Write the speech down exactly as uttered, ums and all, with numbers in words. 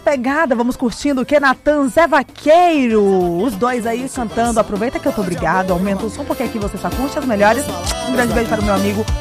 pegada. Vamos curtindo o que? Natan, Zé Vaqueiro. Os dois aí cantando. Aproveita que eu tô obrigado. Aumenta o som porque aqui você só curte as melhores. Um grande beijo para o meu amigo